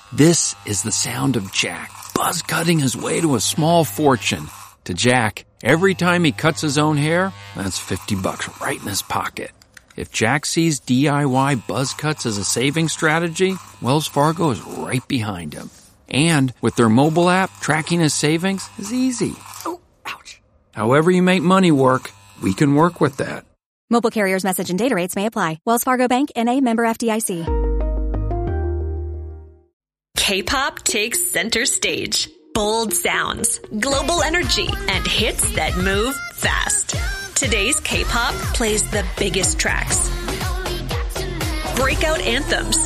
This is the sound of Jack, buzz cutting his way to a small fortune. To Jack, every time he cuts his own hair, that's $50 right in his pocket. If Jack sees DIY buzz cuts as a saving strategy, Wells Fargo is right behind him. And with their mobile app, tracking his savings is easy. Oh, ouch. However you make money work, we can work with that. Mobile carriers' message and data rates may apply. Wells Fargo Bank, N.A., member FDIC. K-pop takes center stage. Bold sounds, global energy, and hits that move fast. Today's K-pop plays the biggest tracks, breakout anthems,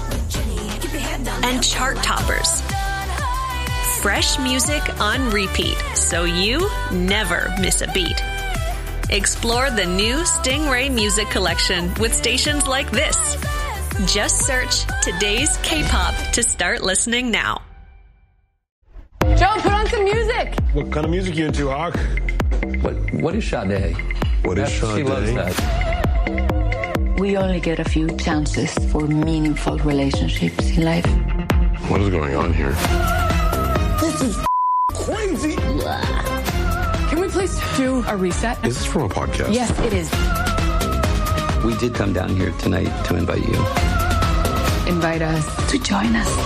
and chart toppers. Fresh music on repeat, so you never miss a beat. Explore the new Stingray Music Collection with stations like this. Just search today's K-pop to start listening now. Joe, put on some music. What kind of music you into, Hawk? What is Sade? What is Sade? She loves that. We only get a few chances for meaningful relationships in life. What is going on here? This is crazy. Can we please do a reset? Is this from a podcast? Yes, it is. We did come down here tonight to invite you. Invite us to join us.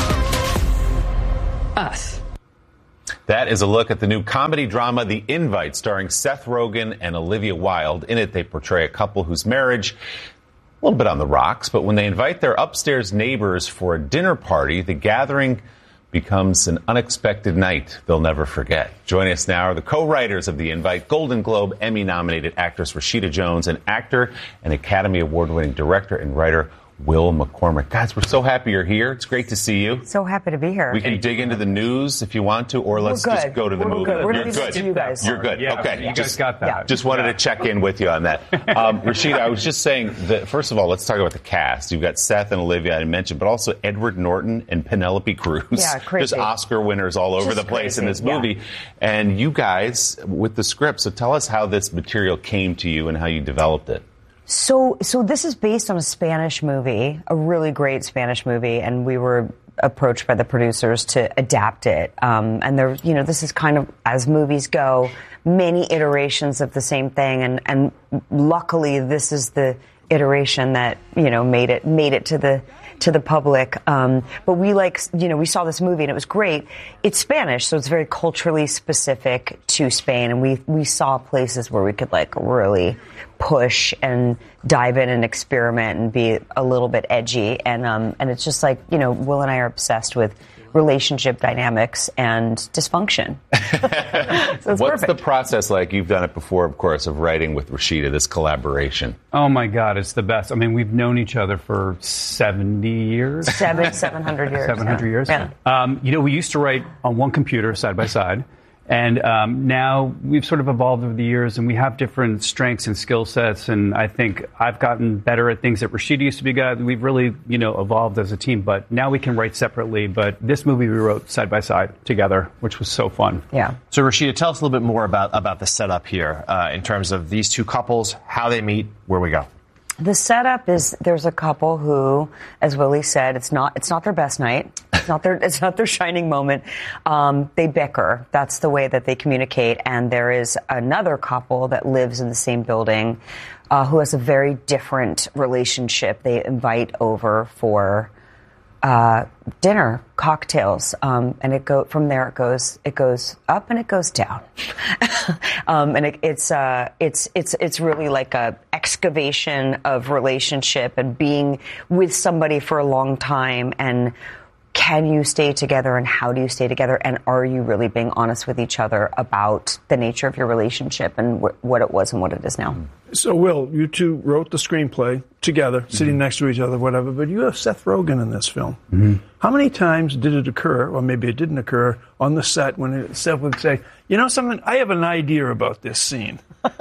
Us. That is a look at the new comedy drama, The Invite, starring Seth Rogen and Olivia Wilde. In it, they portray a couple whose marriage, a little bit on the rocks, but when they invite their upstairs neighbors for a dinner party, the gathering becomes an unexpected night they'll never forget. Joining us now are the co-writers of The Invite, Golden Globe Emmy-nominated actress Rashida Jones, and actor and Academy Award-winning director and writer Will McCormick. Guys, we're so happy you're here. It's great to see you. So happy to be here. We can dig into the news if you want to, or let's just go to the movie. You're good. You guys. You're good. Yeah, okay. You guys got that. Yeah. Just wanted to check in with you on that. Rashida, I was just saying that, first of all, let's talk about the cast. You've got Seth and Olivia, I mentioned, but also Edward Norton and Penelope Cruz. Yeah, crazy. Just Oscar winners all over the place in this movie. Yeah. And you guys, with the script, so tell us how this material came to you and how you developed it. So this is based on a Spanish movie, a really great Spanish movie, and we were approached by the producers to adapt it. And there, this is kind of, as movies go, many iterations of the same thing, and luckily this is the iteration that made it to the public. But we saw this movie and it was great. It's Spanish, so it's very culturally specific to Spain, and we saw places where we could really push and dive in and experiment and be a little bit edgy, and it's just Will and I are obsessed with relationship dynamics and dysfunction. So What's perfect. the process like? You've done it before, of course, of writing with Rashida, this collaboration. Oh, my God, it's the best. I mean, we've known each other for 70 years. 700 years. 700 years. Yeah. We used to write on one computer side by side. And now we've sort of evolved over the years, and we have different strengths and skill sets. And I think I've gotten better at things that Rashida used to be good at. We've really, evolved as a team. But now we can write separately. But this movie we wrote side by side together, which was so fun. Yeah. So Rashida, tell us a little bit more about the setup here in terms of these two couples, how they meet, where we go. The setup is there's a couple who, as Willie said, it's not their best night. It's not their shining moment. They bicker. That's the way that they communicate. And there is another couple that lives in the same building who has a very different relationship. They invite over for dinner, cocktails, and from there it goes up and it goes down, and it's really like a excavation of relationship and being with somebody for a long time, and can you stay together, and how do you stay together, and are you really being honest with each other about the nature of your relationship and what it was and what it is now. So, Will, you two wrote the screenplay together, sitting next to each other, whatever, but you have Seth Rogen in this film. Mm-hmm. How many times did it occur, or maybe it didn't occur, on the set when Seth would say, something, I have an idea about this scene?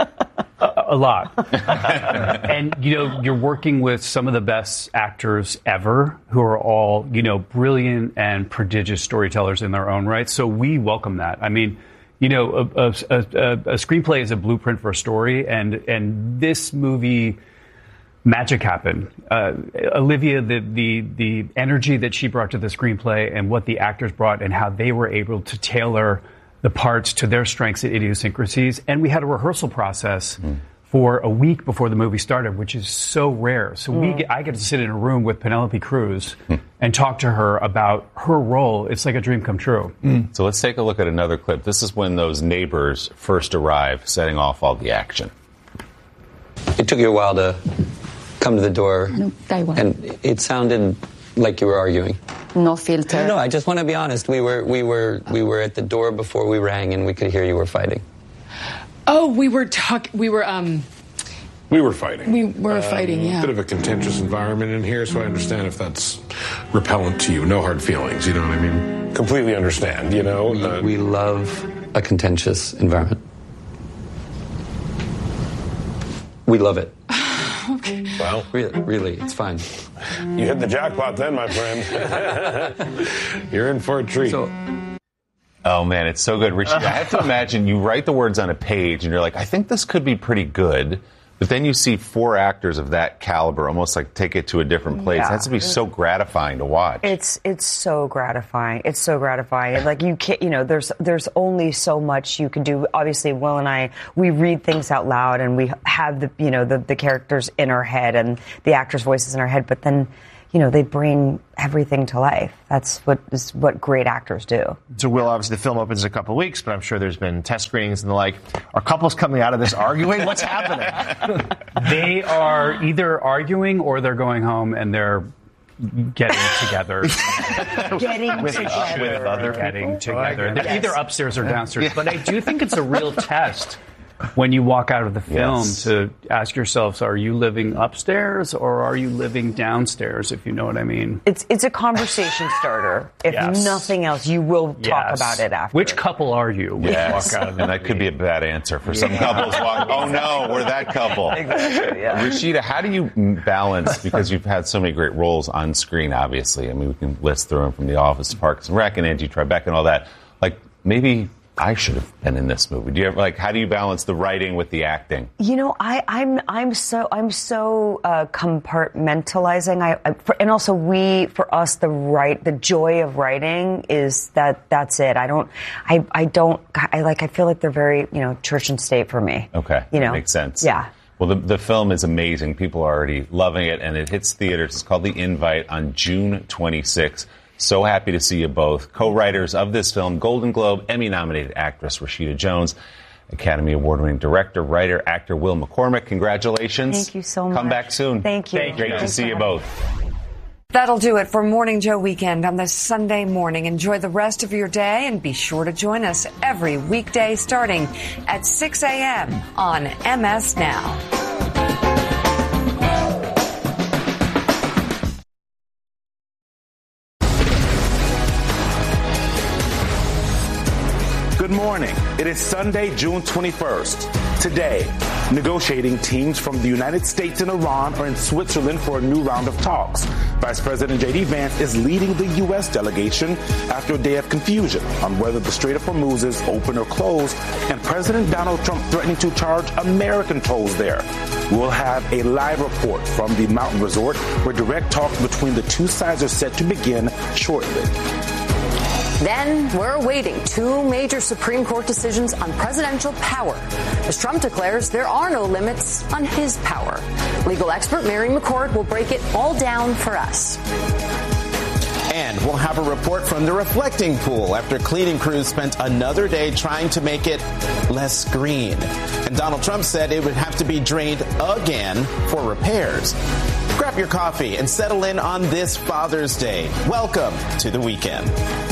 A lot. And, you're working with some of the best actors ever who are all, brilliant and prodigious storytellers in their own right. So we welcome that. I mean, a screenplay is a blueprint for a story, and this movie magic happened. Olivia, the energy that she brought to the screenplay and what the actors brought and how they were able to tailor the parts to their strengths and idiosyncrasies. And we had a rehearsal process for a week before the movie started, which is so rare. So I get to sit in a room with Penelope Cruz and talk to her about her role. It's like a dream come true. So let's take a look at another clip. This is when those neighbors first arrive, setting off all the action. It took you a while to come to the door, and it sounded like you were arguing. No filter. No, I just want to be honest. We were at the door before we rang, and we could hear you were fighting. Oh, we were talking. We were fighting. We were fighting, yeah. A bit of a contentious environment in here, so I understand if that's repellent to you. No hard feelings, you know what I mean? Completely understand, you know? We love a contentious environment. We love it. Okay. Well, really, it's fine. You hit the jackpot then, my friend. You're in for a treat. Oh, man, it's so good. Richie, I have to imagine you write the words on a page and you're like, I think this could be pretty good. But then you see 4 actors of that caliber almost like take it to a different place. Yeah. It has to be so gratifying to watch. It's so gratifying. It's so gratifying. Like you can't, there's only so much you can do. Obviously, Will and I, we read things out loud and we have the characters in our head and the actors' voices in our head. But then, they bring everything to life. That's what great actors do. So, Will, obviously the film opens in a couple of weeks, but I'm sure there's been test screenings and the like. Are couples coming out of this arguing? What's happening? They are either arguing or they're going home and they're getting together. Getting together. They're either upstairs or downstairs. But I do think it's a real test when you walk out of the film to ask yourselves, are you living upstairs or are you living downstairs, if you know what I mean? It's a conversation starter. If nothing else, you will talk about it after. Which couple are you when you walk out of the And that could be a bad answer for some couples. Oh, no, we're that couple. Exactly, yeah. Rashida, how do you balance, because you've had so many great roles on screen, obviously. I mean, we can list through them from The Office to Parks and Rec and Angie Tribeca and all that. Like, maybe I should have been in this movie. Do you ever how do you balance the writing with the acting? I'm so compartmentalizing. And also for us, the joy of writing is that's it. I feel like they're very, church and state for me. Okay. Makes sense. Yeah. Well, the film is amazing. People are already loving it, and it hits theaters. It's called The Invite on June 26th. So happy to see you both. Co-writers of this film, Golden Globe, Emmy-nominated actress Rashida Jones, Academy Award-winning director, writer, actor Will McCormick. Congratulations. Thank you so much. Come back soon. Thank you. Great to see you both. That'll do it for Morning Joe Weekend on this Sunday morning. Enjoy the rest of your day and be sure to join us every weekday starting at 6 a.m. on MS Now. Good morning. It is Sunday, June 21st. Today, negotiating teams from the United States and Iran are in Switzerland for a new round of talks. Vice President J.D. Vance is leading the U.S. delegation after a day of confusion on whether the Strait of Hormuz is open or closed, and President Donald Trump threatening to charge American tolls there. We'll have a live report from the mountain resort where direct talks between the two sides are set to begin shortly. Then we're awaiting 2 major Supreme Court decisions on presidential power, as Trump declares there are no limits on his power. Legal expert Mary McCord will break it all down for us. And we'll have a report from the reflecting pool after cleaning crews spent another day trying to make it less green. And Donald Trump said it would have to be drained again for repairs. Grab your coffee and settle in on this Father's Day. Welcome to the weekend.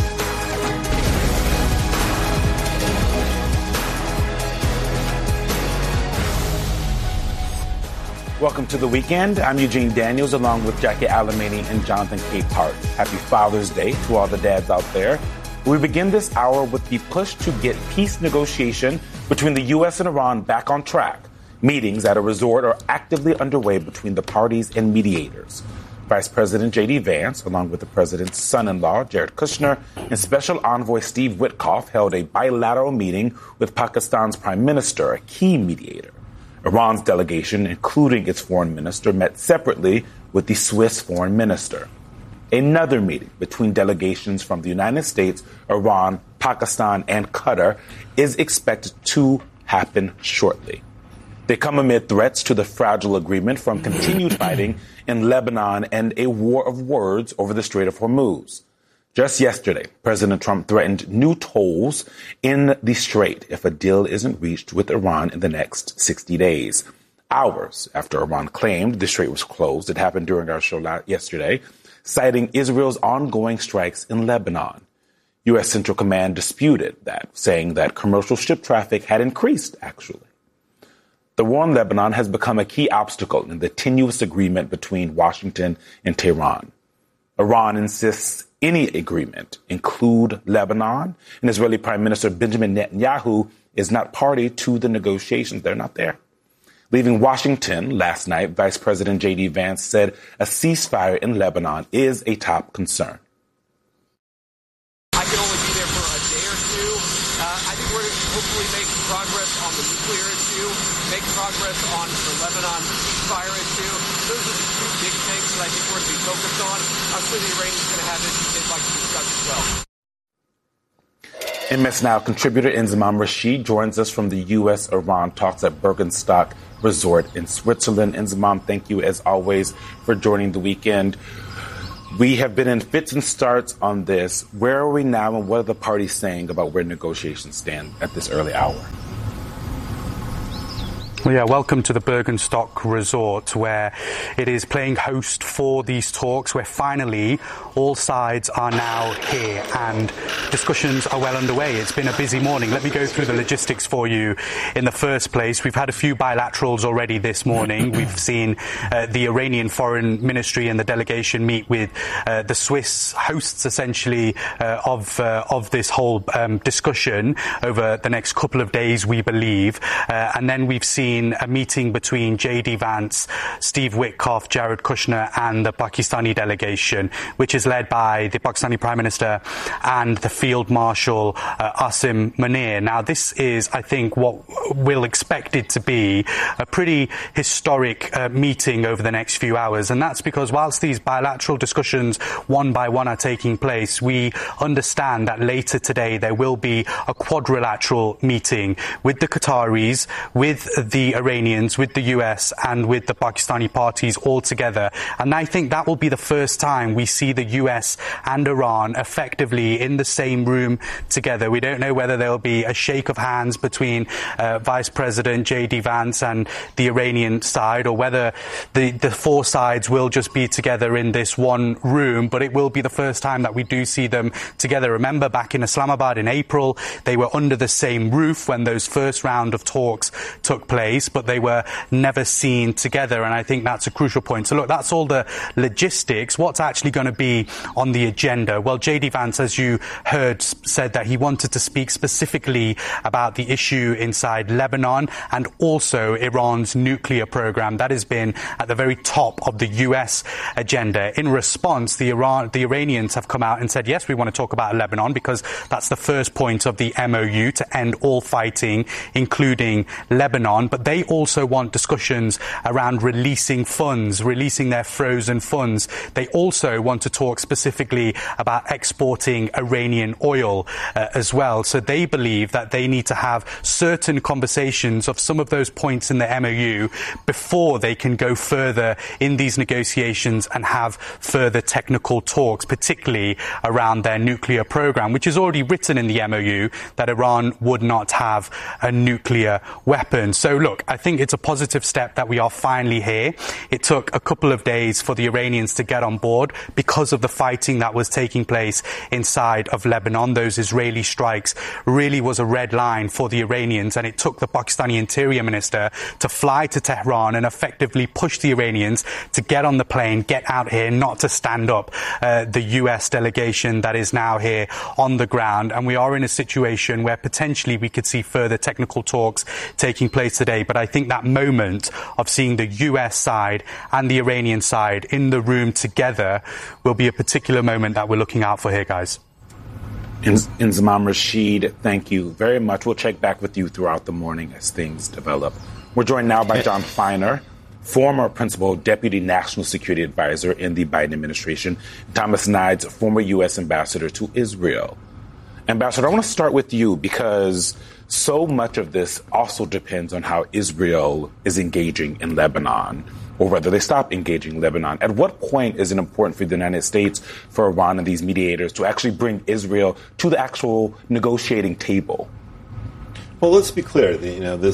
Welcome to the weekend. I'm Eugene Daniels along with Jackie Alamany and Jonathan Capehart. Happy Father's Day to all the dads out there. We begin this hour with the push to get peace negotiation between the U.S. and Iran back on track. Meetings at a resort are actively underway between the parties and mediators. Vice President J.D. Vance, along with the president's son-in-law, Jared Kushner, and Special Envoy Steve Witkoff held a bilateral meeting with Pakistan's prime minister, a key mediator. Iran's delegation, including its foreign minister, met separately with the Swiss foreign minister. Another meeting between delegations from the United States, Iran, Pakistan, and Qatar is expected to happen shortly. They come amid threats to the fragile agreement from continued fighting in Lebanon and a war of words over the Strait of Hormuz. Just yesterday, President Trump threatened new tolls in the strait if a deal isn't reached with Iran in the next 60 days. Hours after Iran claimed the strait was closed, it happened during our show yesterday, citing Israel's ongoing strikes in Lebanon. U.S. Central Command disputed that, saying that commercial ship traffic had increased, actually. The war in Lebanon has become a key obstacle in the tenuous agreement between Washington and Tehran. Iran insists any agreement include Lebanon, and Israeli Prime Minister Benjamin Netanyahu is not party to the negotiations. They're not there. Leaving Washington last night, Vice President J.D. Vance said a ceasefire in Lebanon is a top concern. I can only be there for a day or two. I think we're going to hopefully make progress on the nuclear issue, make progress on the Lebanon ceasefire issue. Those are the two big things that I think we're going to be focused on. I'm sure the Iranians are going to have issues they'd like to discuss as well. MS Now contributor Inzamam Rashid joins us from the U.S.-Iran talks at Bergenstock Resort in Switzerland. Inzamam, thank you as always for joining the weekend. We have been in fits and starts on this. Where are we now, and what are the parties saying about where negotiations stand at this early hour? Well, yeah, welcome to the Bergenstock Resort, where it is playing host for these talks, where finally all sides are now here and discussions are well underway. It's been a busy morning. Let me go through the logistics for you. In the first place, we've had a few bilaterals already this morning. We've seen the Iranian Foreign Ministry and the delegation meet with the Swiss hosts, essentially, of this whole discussion over the next couple of days, we believe. And then we've seen a meeting between J.D. Vance, Steve Witkoff, Jared Kushner and the Pakistani delegation, which is led by the Pakistani Prime Minister and the Field Marshal Asim Munir. Now, this is, I think, what we'll expect it to be a pretty historic meeting over the next few hours. And that's because whilst these bilateral discussions one by one are taking place, we understand that later today there will be a quadrilateral meeting with the Qataris, with the Iranians, with the US and with the Pakistani parties all together. And I think that will be the first time we see the US and Iran effectively in the same room together. We don't know whether there will be a shake of hands between Vice President J.D. Vance and the Iranian side, or whether the four sides will just be together in this one room, but it will be the first time that we do see them together. Remember, back in Islamabad in April, they were under the same roof when those first round of talks took place, but they were never seen together, and I think that's a crucial point. So look, that's all the logistics. What's actually going to be on the agenda? Well, J.D. Vance, as you heard, said that he wanted to speak specifically about the issue inside Lebanon and also Iran's nuclear program. That has been at the very top of the US agenda. In response, the Iranians have come out and said, yes, we want to talk about Lebanon because that's the first point of the MOU, to end all fighting, including Lebanon. But they also want discussions around releasing funds, releasing their frozen funds. They also want to talk specifically about exporting Iranian oil as well. So they believe that they need to have certain conversations of some of those points in the MOU before they can go further in these negotiations and have further technical talks, particularly around their nuclear program, which is already written in the MOU that Iran would not have a nuclear weapon. So look, I think it's a positive step that we are finally here. It took a couple of days for the Iranians to get on board because of the fighting that was taking place inside of Lebanon. Those Israeli strikes really was a red line for the Iranians, and it took the Pakistani Interior Minister to fly to Tehran and effectively push the Iranians to get on the plane, get out here, not to stand up the US delegation that is now here on the ground. And we are in a situation where potentially we could see further technical talks taking place today. But I think that moment of seeing the US side and the Iranian side in the room together will be a particular moment that we're looking out for here, guys. Inzamam Rashid, thank you very much. We'll check back with you throughout the morning as things develop We're joined now by John Feiner, former principal deputy national security advisor in the Biden administration, Thomas Nides, former U.S. ambassador to Israel. Ambassador, I want to start with you because so much of this also depends on how Israel is engaging in Lebanon, or whether they stop engaging in Lebanon. At what point is it important for the United States, for Iran and these mediators to actually bring Israel to the actual negotiating table? Well, let's be clear. The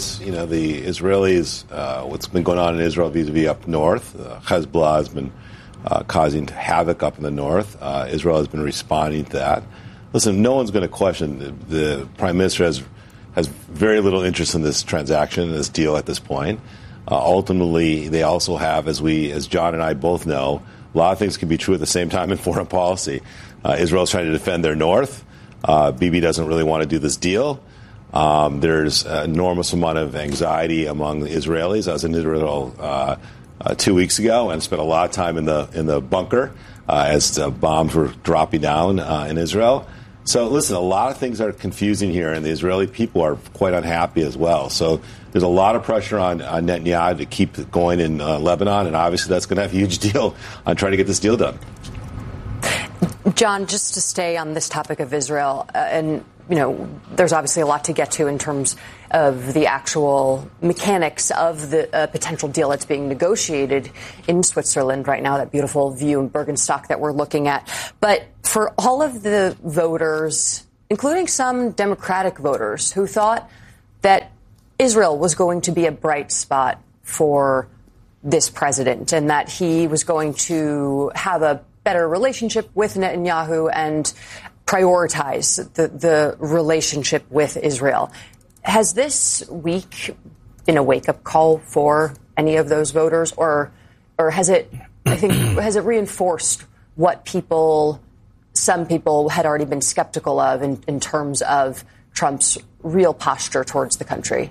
Israelis, what's been going on in Israel vis-a-vis up north, Hezbollah has been causing havoc up in the north. Israel has been responding to that. Listen, no one's going to question the Prime Minister has very little interest in this transaction, this deal at this point. Ultimately, they also have, as John and I both know, a lot of things can be true at the same time in foreign policy. Israel's trying to defend their north. Bibi doesn't really want to do this deal. There's an enormous amount of anxiety among the Israelis. I was in Israel 2 weeks ago and spent a lot of time in the bunker as bombs were dropping down in Israel. So listen, a lot of things are confusing here, and the Israeli people are quite unhappy as well. So there's a lot of pressure on Netanyahu to keep going in Lebanon, and obviously that's going to have a huge deal on trying to get this deal done. John, just to stay on this topic of Israel, there's obviously a lot to get to in terms of the actual mechanics of the potential deal that's being negotiated in Switzerland right now, that beautiful view in Bergenstock that we're looking at. But for all of the voters, including some Democratic voters who thought that Israel was going to be a bright spot for this president and that he was going to have a better relationship with Netanyahu and prioritize the relationship with Israel. Has this week been a wake-up call for any of those voters, or has it reinforced what some people had already been skeptical of in terms of Trump's real posture towards the country?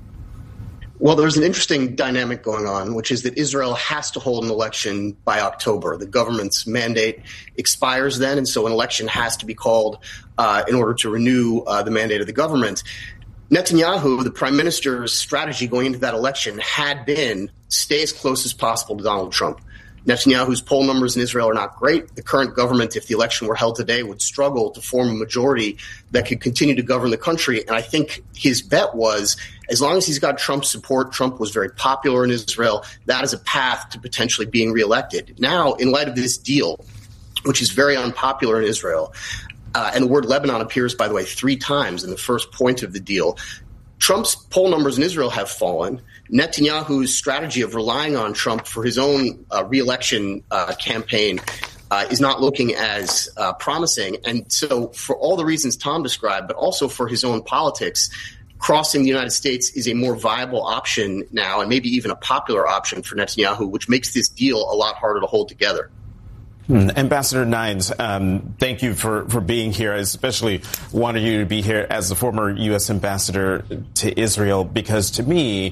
Well, there's an interesting dynamic going on, which is that Israel has to hold an election by October. The government's mandate expires then, and so an election has to be called in order to renew the mandate of the government. Netanyahu, the prime minister's strategy going into that election had been stay as close as possible to Donald Trump. Netanyahu's poll numbers in Israel are not great. The current government, if the election were held today, would struggle to form a majority that could continue to govern the country. And I think his bet was, as long as he's got Trump's support, Trump was very popular in Israel, that is a path to potentially being reelected. Now, in light of this deal, which is very unpopular in Israel, and the word Lebanon appears, by the way, 3 times in the first point of the deal, Trump's poll numbers in Israel have fallen. Netanyahu's strategy of relying on Trump for his own reelection campaign is not looking as promising. And so for all the reasons Tom described, but also for his own politics, crossing the United States is a more viable option now, and maybe even a popular option for Netanyahu, which makes this deal a lot harder to hold together. Ambassador Nides, thank you for being here. I especially wanted you to be here as the former U.S. ambassador to Israel, because to me,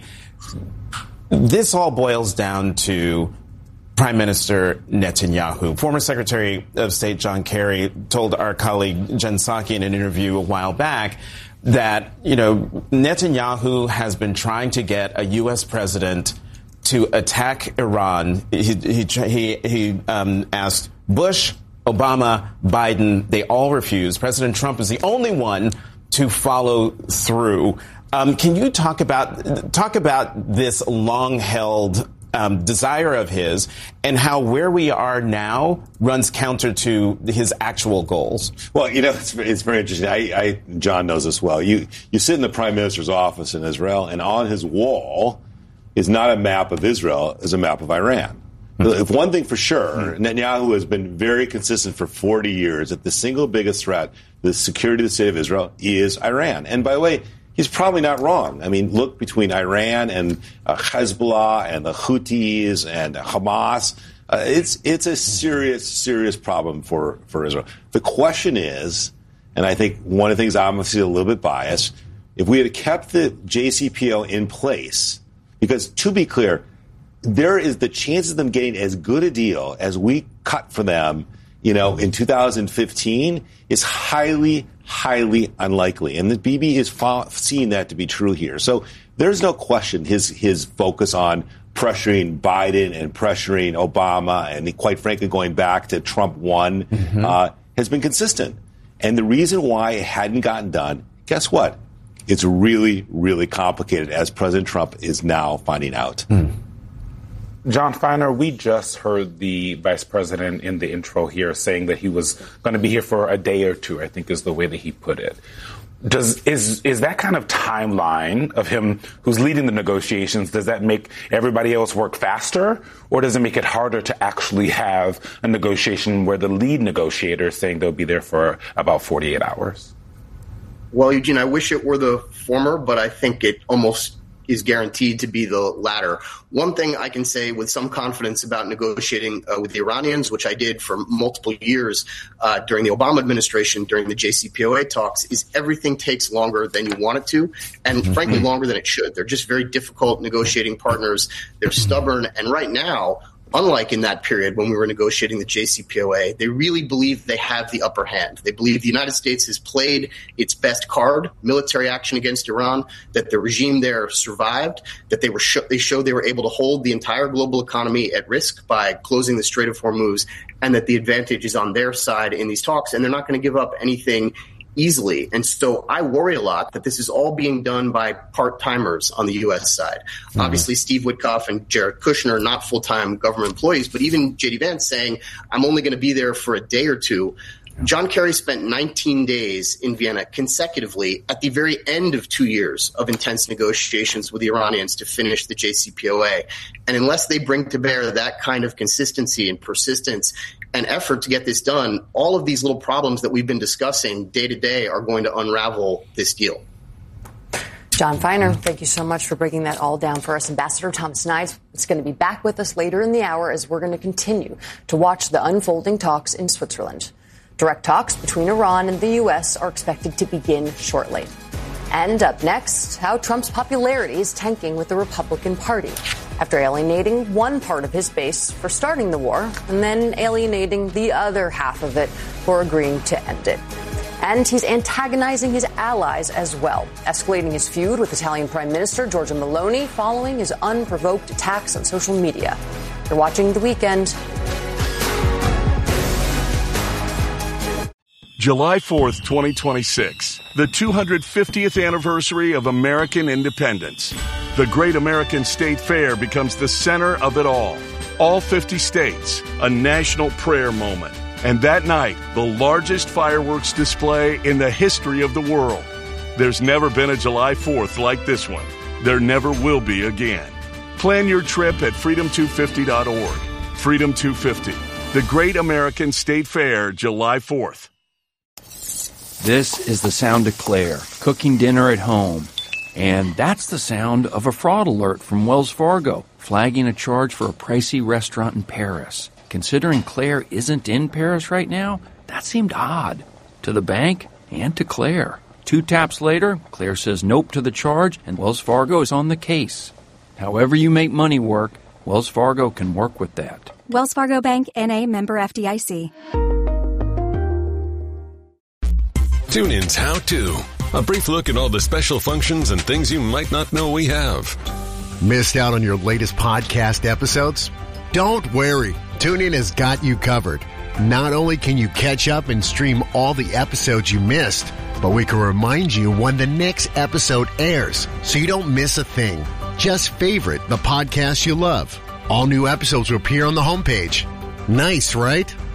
this all boils down to Prime Minister Netanyahu. Former Secretary of State John Kerry told our colleague Jen Psaki in an interview a while back that, Netanyahu has been trying to get a U.S. president to attack Iran. He asked Bush, Obama, Biden. They all refused. President Trump is the only one to follow through. Can you talk about this long-held desire of his and how where we are now runs counter to his actual goals? Well, it's very interesting. John knows this well. You sit in the Prime Minister's office in Israel, and on his wall is not a map of Israel, is a map of Iran. If one thing for sure, Netanyahu has been very consistent for 40 years that the single biggest threat to the security of the state of Israel is Iran. And by the way, he's probably not wrong. I mean, look between Iran and Hezbollah and the Houthis and Hamas. It's a serious problem for Israel. The question is, and I think one of the things I'm obviously a little bit biased, if we had kept the JCPOA in place, because to be clear, there is the chances of them getting as good a deal as we cut for them, in 2015 is highly, highly unlikely. And the Bibi is seeing that to be true here. So there's no question his focus on pressuring Biden and pressuring Obama and quite frankly going back to Trump 1 has been consistent. And the reason why it hadn't gotten done, guess what? It's really, really complicated, as President Trump is now finding out. John Feiner, we just heard the vice president in the intro here saying that he was going to be here for a day or two, I think is the way that he put it. Is that kind of timeline of him who's leading the negotiations, does that make everybody else work faster, or does it make it harder to actually have a negotiation where the lead negotiator is saying they'll be there for about 48 hours? Well, Eugene, I wish it were the former, but I think it almost is guaranteed to be the latter. One thing I can say with some confidence about negotiating with the Iranians, which I did for multiple years during the Obama administration, during the JCPOA talks, is everything takes longer than you want it to, and frankly, longer than it should. They're just very difficult negotiating partners. They're stubborn, and right now, unlike in that period when we were negotiating the JCPOA, they really believe they have the upper hand. They believe the United States has played its best card, military action against Iran, that the regime there survived, that they showed they were able to hold the entire global economy at risk by closing the Strait of Hormuz, and that the advantage is on their side in these talks, and they're not going to give up anything easily. And so I worry a lot that this is all being done by part-timers on the U.S. side. Obviously, Steve Witkoff and Jared Kushner are not full-time government employees, but even J.D. Vance saying, I'm only going to be there for a day or two. John Kerry spent 19 days in Vienna consecutively at the very end of 2 years of intense negotiations with the Iranians to finish the JCPOA. And unless they bring to bear that kind of consistency and persistence and effort to get this done, all of these little problems that we've been discussing day to day are going to unravel this deal. John Feiner, thank you so much for breaking that all down for us. Ambassador Thomas Knives is going to be back with us later in the hour as we're going to continue to watch the unfolding talks in Switzerland. Direct talks between Iran and the U.S. are expected to begin shortly. And up next, how Trump's popularity is tanking with the Republican Party after alienating one part of his base for starting the war and then alienating the other half of it for agreeing to end it. And he's antagonizing his allies as well, escalating his feud with Italian Prime Minister Giorgia Meloni following his unprovoked attacks on social media. You're watching The Weekend. July 4th, 2026, the 250th anniversary of American independence. The Great American State Fair becomes the center of it all. All 50 states, a national prayer moment. And that night, the largest fireworks display in the history of the world. There's never been a July 4th like this one. There never will be again. Plan your trip at freedom250.org. Freedom 250, the Great American State Fair, July 4th. This is the sound of Claire, cooking dinner at home. And that's the sound of a fraud alert from Wells Fargo, flagging a charge for a pricey restaurant in Paris. Considering Claire isn't in Paris right now, that seemed odd to the bank and to Claire. 2 taps later, Claire says nope to the charge, and Wells Fargo is on the case. However you make money work, Wells Fargo can work with that. Wells Fargo Bank, N.A., member FDIC. TuneIn's How To. A brief look at all the special functions and things you might not know we have. Missed out on your latest podcast episodes? Don't worry. TuneIn has got you covered. Not only can you catch up and stream all the episodes you missed, but we can remind you when the next episode airs so you don't miss a thing. Just favorite the podcast you love. All new episodes will appear on the homepage. Nice, right?